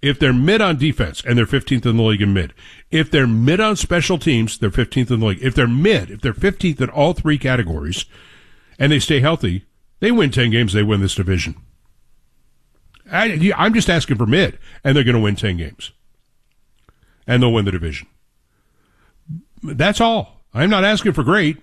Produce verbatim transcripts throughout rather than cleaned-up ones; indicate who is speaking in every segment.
Speaker 1: If they're mid on defense, and they're fifteenth in the league in mid. If they're mid on special teams, they're fifteenth in the league. If they're mid, if they're fifteenth in all three categories, and they stay healthy, they win ten games, they win this division. I, I'm just asking for mid, and they're going to win ten games. And they'll win the division. That's all. I'm not asking for great.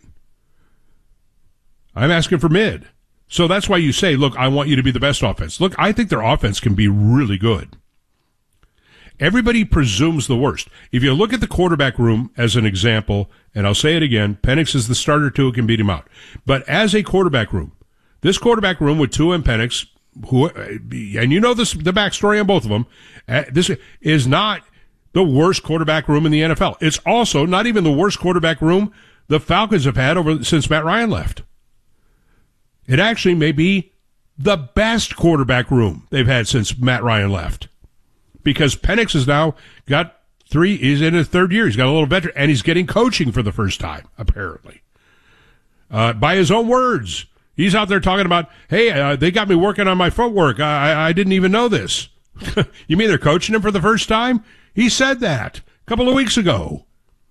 Speaker 1: I'm asking for mid. So that's why you say, look, I want you to be the best offense. Look, I think their offense can be really good. Everybody presumes the worst. If you look at the quarterback room as an example, and I'll say it again, Penix is the starter too, who can beat him out. But as a quarterback room, this quarterback room with Tua and Penix, who, and you know this, the backstory on both of them, uh, this is not the worst quarterback room in the N F L. It's also not even the worst quarterback room the Falcons have had over since Matt Ryan left. It actually may be the best quarterback room they've had since Matt Ryan left. Because Penix has now got three, he's in his third year, he's got a little veteran, and he's getting coaching for the first time, apparently. Uh, by his own words. He's out there talking about, hey, uh, they got me working on my footwork. I, I didn't even know this. You mean they're coaching him for the first time? He said that a couple of weeks ago.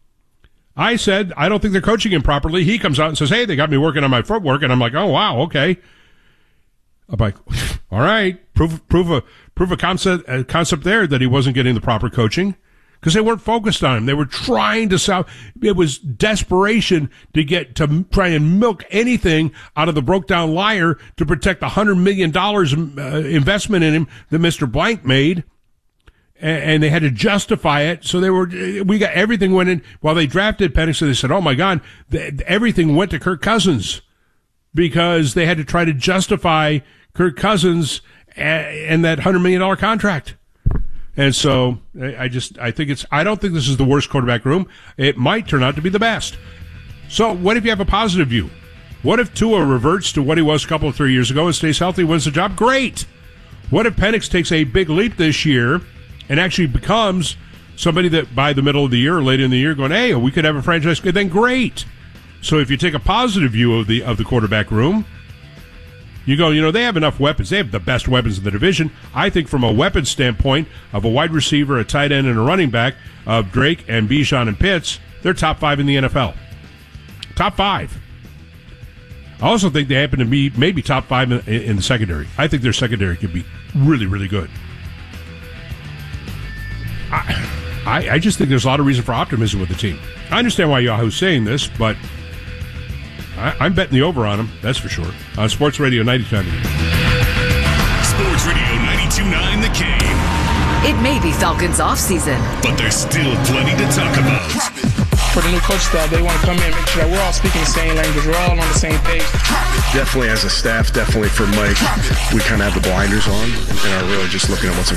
Speaker 1: I said, I don't think they're coaching him properly. He comes out and says, hey, they got me working on my footwork. And I'm like, oh, wow, okay. I'm like, all right, prove, prove a, prove a concept, a concept there that he wasn't getting the proper coaching. Because they weren't focused on him. They were trying to sell. It was desperation to get to try and milk anything out of the broke down liar to protect the one hundred million dollars uh, investment in him that Mister Blank made. And, and they had to justify it. So they were, we got everything went in. While they drafted Penix, they said, oh my God, the, everything went to Kirk Cousins because they had to try to justify Kirk Cousins and, and that one hundred million dollars contract. And so I just, I think it's, I don't think this is the worst quarterback room. It might turn out to be the best. So what if you have a positive view? What if Tua reverts to what he was a couple of three years ago and stays healthy, wins the job? Great. What if Penix takes a big leap this year and actually becomes somebody that by the middle of the year or later in the year going, hey, we could have a franchise, then great. So if you take a positive view of the, of the quarterback room, you go, you know, they have enough weapons. They have the best weapons in the division. I think from a weapons standpoint of a wide receiver, a tight end, and a running back of Drake and Bijan and Pitts, they're top five in the N F L. Top five. I also think they happen to be maybe top five in, in the secondary. I think their secondary could be really, really good. I, I, I just think there's a lot of reason for optimism with the team. I understand why Yahoo's saying this, but I, I'm betting the over on them, that's for sure. On Sports Radio ninety-two point nine.
Speaker 2: Sports Radio ninety-two point nine The Game.
Speaker 3: It may be Falcons off-season,
Speaker 2: but there's still plenty to talk about.
Speaker 4: For the new coach staff, they want to come in and make sure that we're all speaking the same language, we're all on the same page.
Speaker 5: Definitely as a staff, definitely for Mike, we kind of have the blinders on and are really just looking at what's in